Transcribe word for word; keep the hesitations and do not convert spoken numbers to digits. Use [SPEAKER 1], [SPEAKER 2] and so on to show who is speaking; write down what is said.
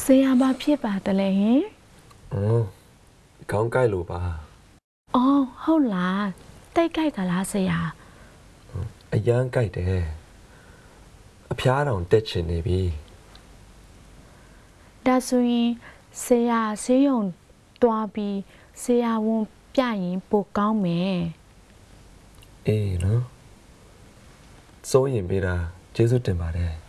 [SPEAKER 1] ဆေးရဘာဖြစ်ပါတယ်ဟင်
[SPEAKER 2] อ๋อခေါင်းကိုက်လို့ပါ
[SPEAKER 1] အော်ဟုတ်လားတိတ်ကြိုက်ကလားဆေးရ
[SPEAKER 2] အရန်ကိုက်တယ်အဖျားတောင်တက်ချင်နေပြီ
[SPEAKER 1] ဒါဆိုရင်ဆေးရဆေးရုံတွားပြီးဆေးရဝန်ပြရင်ပိုကောင်းမယ်
[SPEAKER 2] အေးနော်စိုးရင်ပေးတာကျေးဇူးတင်ပါတယ်